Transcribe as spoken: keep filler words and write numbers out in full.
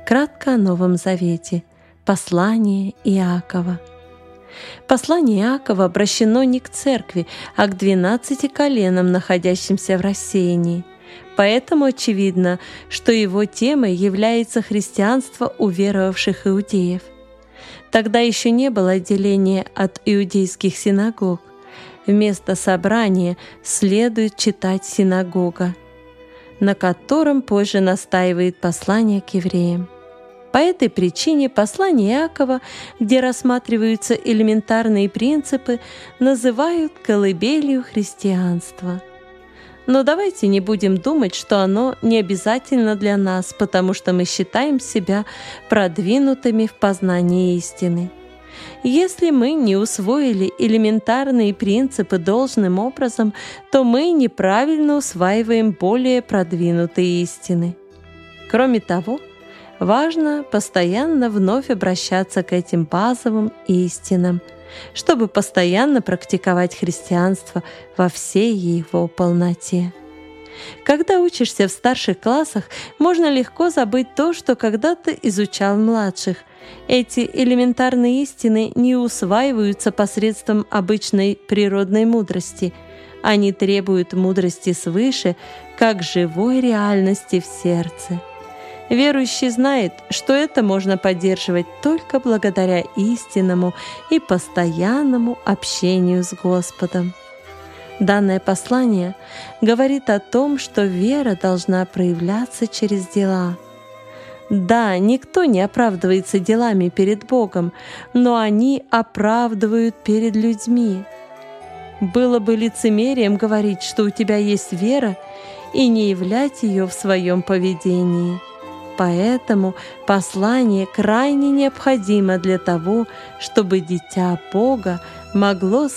Кратко о Новом Завете. Послание Иакова. Послание Иакова обращено не к церкви, а к двенадцати коленам, находящимся в рассеянии. Поэтому очевидно, что его темой является христианство уверовавших иудеев. Тогда еще не было отделения от иудейских синагог. Вместо собрания следует читать синагога, на котором позже настаивает послание к евреям. По этой причине послание Иакова, где рассматриваются элементарные принципы, называют колыбелью христианства. Но давайте не будем думать, что оно не обязательно для нас, потому что мы считаем себя продвинутыми в познании истины. Если мы не усвоили элементарные принципы должным образом, то мы неправильно усваиваем более продвинутые истины. Кроме того, важно постоянно вновь обращаться к этим базовым истинам, чтобы постоянно практиковать христианство во всей его полноте. Когда учишься в старших классах, можно легко забыть то, что когда-то изучал в младших. Эти элементарные истины не усваиваются посредством обычной природной мудрости. Они требуют мудрости свыше, как живой реальности в сердце. Верующий знает, что это можно поддерживать только благодаря истинному и постоянному общению с Господом. Данное послание говорит о том, что вера должна проявляться через дела. Да, никто не оправдывается делами перед Богом, но они оправдывают перед людьми. Было бы лицемерием говорить, что у тебя есть вера, и не являть ее в своем поведении. Поэтому послание крайне необходимо для того, чтобы дитя Бога могло